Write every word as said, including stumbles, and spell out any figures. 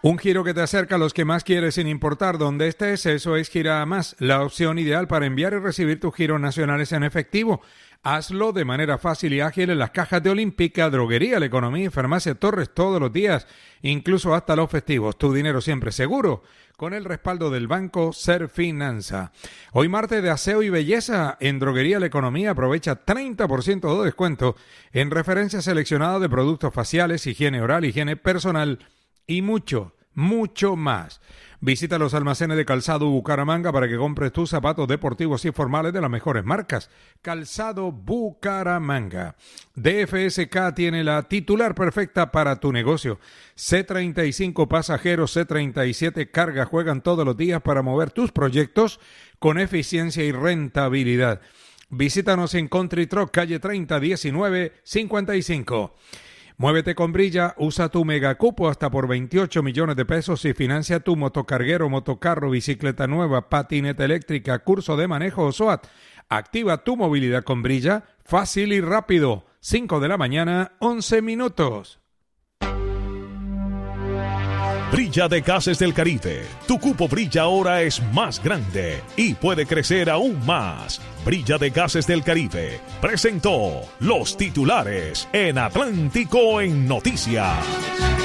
Un giro que te acerca a los que más quieres sin importar dónde estés. Eso es Gira Más, la opción ideal para enviar y recibir tus giros nacionales en efectivo. Hazlo de manera fácil y ágil en las cajas de Olímpica, Droguería La Economía y Farmacia Torres todos los días, incluso hasta los festivos. Tu dinero siempre seguro, con el respaldo del Banco Serfinanza. Hoy martes de aseo y belleza en Droguería La Economía. Aprovecha treinta por ciento de descuento en referencias seleccionadas de productos faciales, higiene oral, higiene personal y mucho, mucho más. Visita los almacenes de Calzado Bucaramanga para que compres tus zapatos deportivos y formales de las mejores marcas. Calzado Bucaramanga. D F S K tiene la titular perfecta para tu negocio. C treinta y cinco pasajeros, C treinta y siete carga juegan todos los días para mover tus proyectos con eficiencia y rentabilidad. Visítanos en Country Truck, calle treinta, diecinueve cincuenta y cinco. Muévete con Brilla, usa tu megacupo hasta por veintiocho millones de pesos y financia tu motocarguero, motocarro, bicicleta nueva, patineta eléctrica, curso de manejo o SWAT. Activa tu movilidad con Brilla, fácil y rápido. cinco de la mañana, once minutos. Brilla de Gases del Caribe. Tu cupo Brilla ahora es más grande y puede crecer aún más. Brilla de Gases del Caribe presentó los titulares en Atlántico en Noticias.